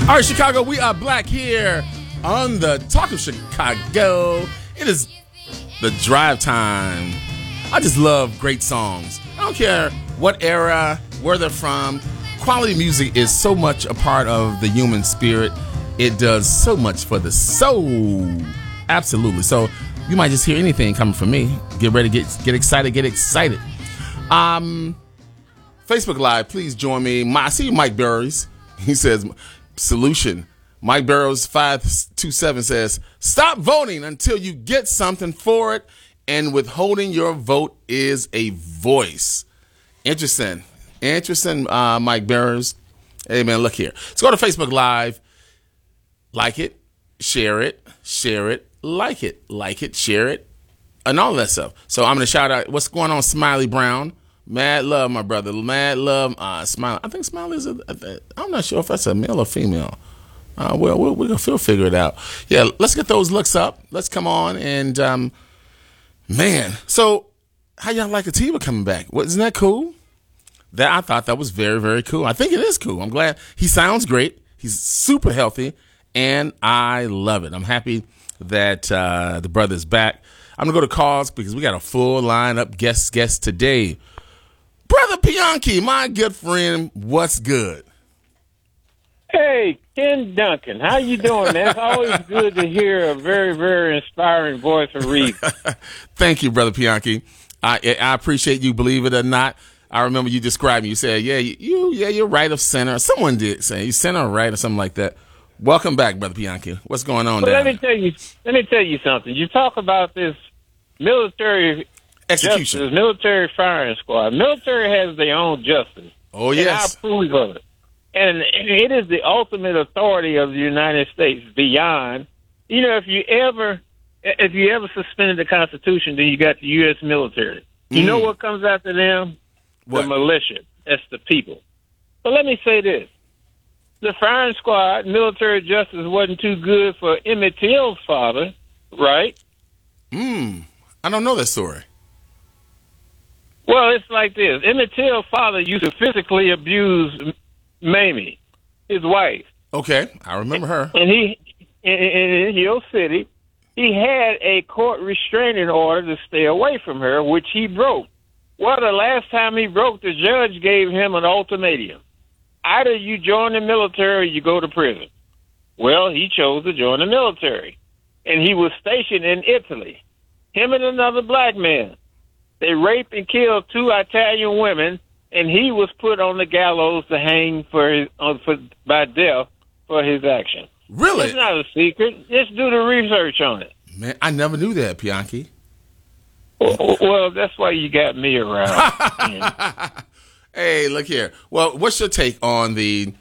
All right, Chicago, we are black here on the Talk of Chicago. It is the drive time. I just love great songs. I don't care what era, where they're from. Quality music is so much a part of the human spirit. It does so much for the soul. Absolutely. So you might just hear anything coming from me. Get ready, get excited, get excited. Facebook Live, please join me. I see Mike Burrows. He says, solution. Mike Burrows 527 says, stop voting until you get something for it, and withholding your vote is a voice. Interesting, Mike Burrows. Hey, man, look here. Let's go to Facebook Live. Like it, share it, like it, share it, and all that stuff. So I'm going to shout out, what's going on, Smiley Brown? Mad love, my brother. Mad love, Smiley. I think Smiley is I'm not sure if that's a male or female. We're going to figure it out. Yeah, let's get those looks up. Let's come on and, man. So how y'all like Atiba coming back? Isn't that cool? I thought that was very, very cool. I think it is cool. I'm glad. He sounds great. He's super healthy, and I love it. I'm happy that the brother's back. I'm going to go to calls because we got a full lineup guest today. Brother Pianki, my good friend, what's good? Hey, Ken Duncan, how you doing, man? It's always good to hear a very, very inspiring voice of reason. Thank you, Brother Pianki. I appreciate you, believe it or not. I remember you described me. You said, you're right of center. Someone did say you center or right or something like that. Welcome back, Brother Pianki. What's going on there? Let me tell you something. You talk about this military execution, justice, military firing squad. Military has their own justice. Oh, yes. And I approve of it. And it is the ultimate authority of the United States beyond, if you ever suspended the Constitution, then you got the U.S. military. You know what comes after them? What? The militia. That's the people. But let me say this. The firing squad, military justice wasn't too good for Emmett Till's father, right? I don't know that story. Well, it's like this. Emmett Till's father used to physically abuse Mamie, his wife. Okay, I remember her. And in Hill City, he had a court restraining order to stay away from her, which he broke. Well, the last time he broke, the judge gave him an ultimatum. Either you join the military or you go to prison. Well, he chose to join the military. And he was stationed in Italy. Him and another black man. They raped and killed 2 Italian women, and he was put on the gallows to hang by death for his action. Really? It's not a secret. Just do the research on it. Man, I never knew that, Pianki. Well, that's why you got me around. Hey, look here. Well, what's your take on the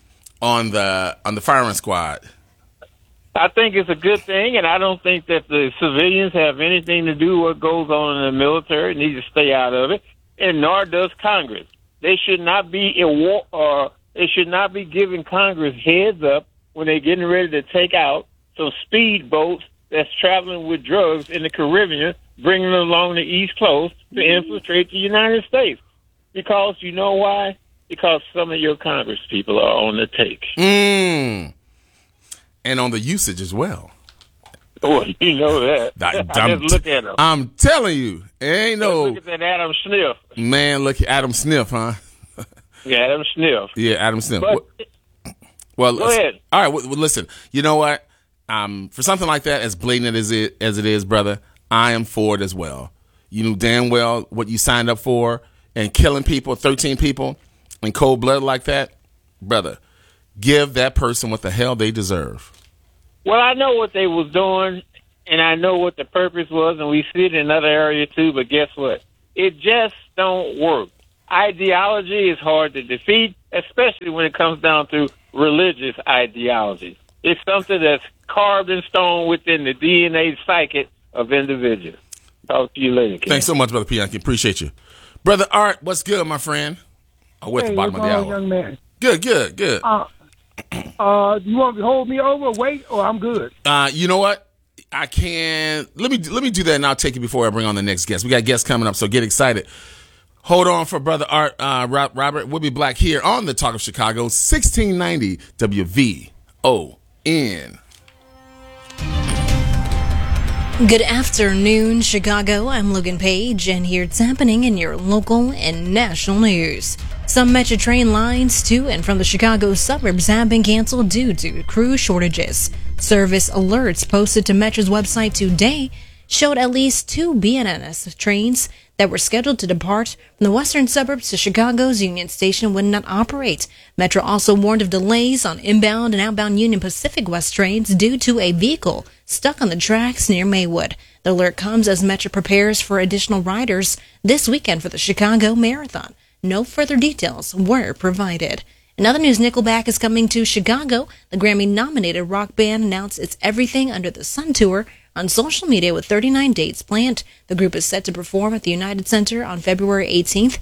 firing squad? I think it's a good thing, and I don't think that the civilians have anything to do with what goes on in the military. They need to stay out of it, and nor does Congress. They should not be they should not be giving Congress heads up when they're getting ready to take out some speedboats that's traveling with drugs in the Caribbean, bringing them along the East Coast to infiltrate the United States. Because you know why? Because some of your Congress people are on the take. And on the usage as well. Oh, you know that. I just look at them. I'm telling you, ain't no. Look at that Adam Sniff. Man, look at Adam Sniff, huh? Yeah, Adam Sniff. Yeah, Adam Sniff. Well, go ahead. All right, well, listen. You know what? For something like that, as blatant as it is, brother, I am for it as well. You knew damn well what you signed up for, and killing people, 13 people, in cold blood like that, brother. Give that person what the hell they deserve. Well, I know what they was doing, and I know what the purpose was, and we see it in another area too, but guess what? It just don't work. Ideology is hard to defeat, especially when it comes down to religious ideology. It's something that's carved in stone within the DNA psyche of individuals. Talk to you later, Ken. Thanks so much, Brother Pianki. Appreciate you. Brother Art, what's good, my friend? We're at the bottom of the hour. Young man. Good. You want to hold me over, wait, or I'm good? You know what? I can. Let me do that, and I'll take it before I bring on the next guest. We got guests coming up, so get excited. Hold on for Brother Art, Robert. We'll be black here on the Talk of Chicago, 1690 WV Good afternoon, Chicago. I'm Logan Page, and here's happening in your local and national news. Some Metro train lines to and from the Chicago suburbs have been canceled due to crew shortages. Service alerts posted to Metro's website today showed at least 2 BNSF trains that were scheduled to depart from the western suburbs to Chicago's Union Station would not operate. Metro also warned of delays on inbound and outbound Union Pacific West trains due to a vehicle stuck on the tracks near Maywood. The alert comes as Metro prepares for additional riders this weekend for the Chicago Marathon. No further details were provided. In other news, Nickelback is coming to Chicago. The Grammy-nominated rock band announced its Everything Under the Sun tour on social media with 39 dates planned. The group is set to perform at the United Center on February 18th,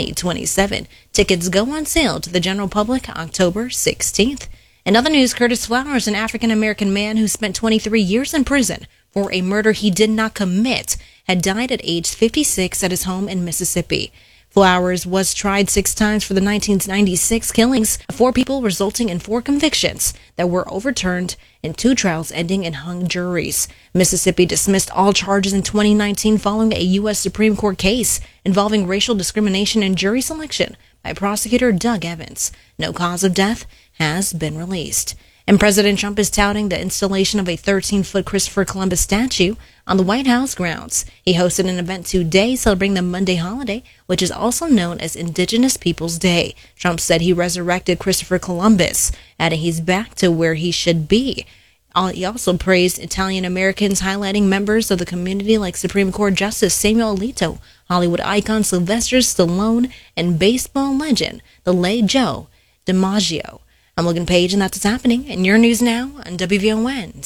2027. Tickets go on sale to the general public October 16th. In other news, Curtis Flowers, an African-American man who spent 23 years in prison for a murder he did not commit, had died at age 56 at his home in Mississippi. Flowers was tried 6 times for the 1996 killings of 4 people, resulting in 4 convictions that were overturned and 2 trials ending in hung juries. Mississippi dismissed all charges in 2019 following a U.S. Supreme Court case involving racial discrimination and jury selection by prosecutor Doug Evans. No cause of death has been released. And President Trump is touting the installation of a 13-foot Christopher Columbus statue on the White House grounds. He hosted an event today celebrating the Monday holiday, which is also known as Indigenous Peoples Day. Trump said he resurrected Christopher Columbus, adding he's back to where he should be. He also praised Italian Americans, highlighting members of the community like Supreme Court Justice Samuel Alito, Hollywood icon Sylvester Stallone, and baseball legend, the late Joe DiMaggio. I'm Logan Page, and that's what's happening in your news now on WVON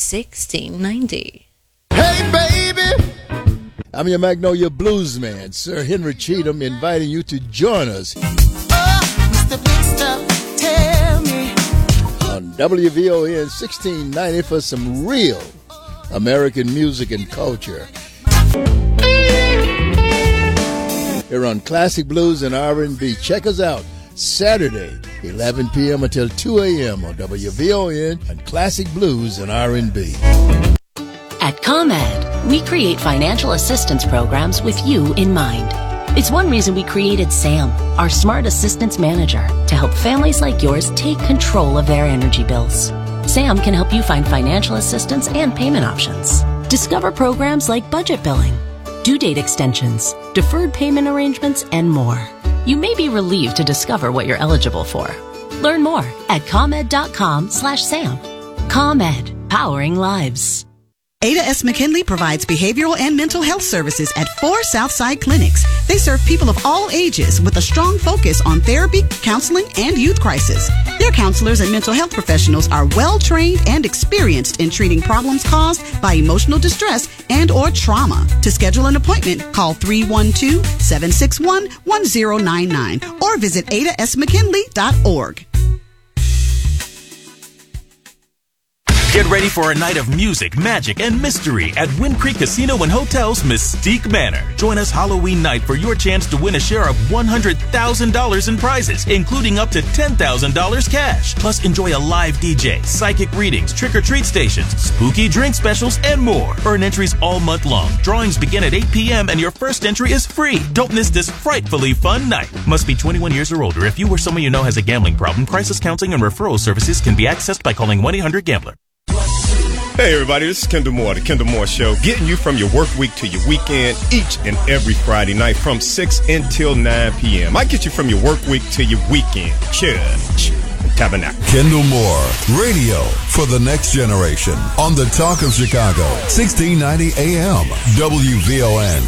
1690. Hey, baby! I'm your Magnolia Blues man, Sir Henry Cheatham, inviting you to join us Mr. Big Stuff, tell me. on WVON 1690 for some real American music and culture. Here on Classic Blues and R&B. Check us out Saturday, 11 p.m. until 2 a.m. on WVON and Classic Blues and R&B. At ComEd, we create financial assistance programs with you in mind. It's one reason we created SAM, our Smart Assistance Manager, to help families like yours take control of their energy bills. SAM can help you find financial assistance and payment options. Discover programs like budget billing, due date extensions, deferred payment arrangements, and more. You may be relieved to discover what you're eligible for. Learn more at ComEd.com/SAM. ComEd, powering lives. Ada S. McKinley provides behavioral and mental health services at 4 Southside clinics. They serve people of all ages with a strong focus on therapy, counseling, and youth crisis. Their counselors and mental health professionals are well-trained and experienced in treating problems caused by emotional distress and or trauma. To schedule an appointment, call 312-761-1099 or visit adasmckinley.org. Get ready for a night of music, magic, and mystery at Wind Creek Casino and Hotel's Mystique Manor. Join us Halloween night for your chance to win a share of $100,000 in prizes, including up to $10,000 cash. Plus, enjoy a live DJ, psychic readings, trick-or-treat stations, spooky drink specials, and more. Earn entries all month long. Drawings begin at 8 p.m. and your first entry is free. Don't miss this frightfully fun night. Must be 21 years or older. If you or someone you know has a gambling problem, crisis counseling and referral services can be accessed by calling 1-800-GAMBLER. Hey everybody, this is Kendall Moore, The Kendall Moore Show, getting you from your work week to your weekend each and every Friday night from 6 until 9 p.m. I get you from your work week to your weekend. Church and Tabernacle. Kendall Moore, radio for the next generation on the Talk of Chicago, 1690 AM, WVON.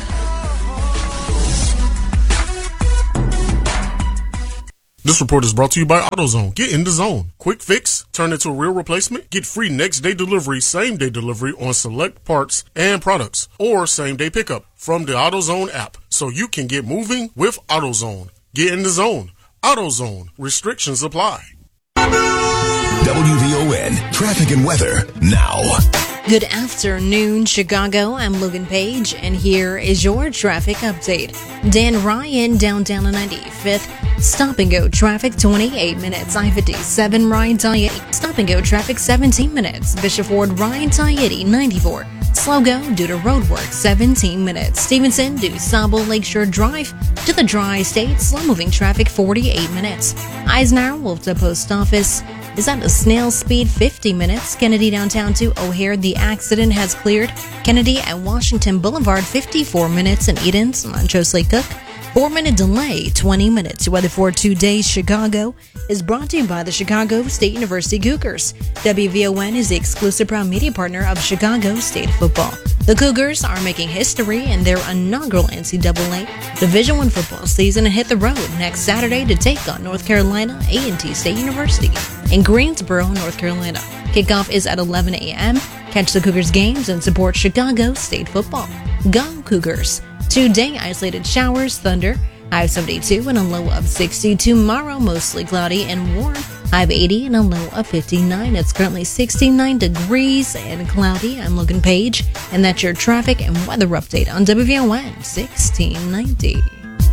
This report is brought to you by AutoZone. Get in the zone. Quick fix, turn into a real replacement. Get free next day delivery, same day delivery on select parts and products, or same day pickup from the AutoZone app, so you can get moving with AutoZone. Get in the zone. AutoZone. Restrictions apply. WVON traffic and weather now. Good afternoon, Chicago. I'm Logan Page, and here is your traffic update. Dan Ryan, downtown on 95th. Stop and go traffic, 28 minutes. I-57, Ryan Tayeti. Stop and go traffic, 17 minutes. Bishop Ford, Ryan Tayeti, 94. Slow go due to road work, 17 minutes. Stevenson, DuSable, Lakeshore Drive to the Tri-State. Slow-moving traffic, 48 minutes. Eisenhower, Wolf to Post Office is at a snail speed, 50 minutes. Kennedy downtown to O'Hare, the accident has cleared. Kennedy at Washington Boulevard, 54 minutes. And Edens, Montrose Lake Cook, 4-minute delay, 20 minutes. Weather for today's Chicago is brought to you by the Chicago State University Cougars. WVON is the exclusive proud media partner of Chicago State football. The Cougars are making history in their inaugural NCAA Division I football season and hit the road next Saturday to take on North Carolina A&T State University in Greensboro, North Carolina. Kickoff is at 11 a.m. Catch the Cougars games and support Chicago State football. Go Cougars! Today, isolated showers, thunder, high of 72 and a low of 60. Tomorrow, mostly cloudy and warm, high of 80 and a low of 59. It's currently 69 degrees and cloudy. I'm Logan Page, and that's your traffic and weather update on WVON 1690.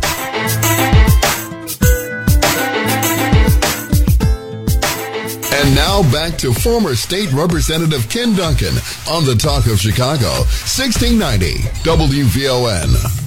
And now back to former State Representative Ken Duncan on the Talk of Chicago, 1690 WVON.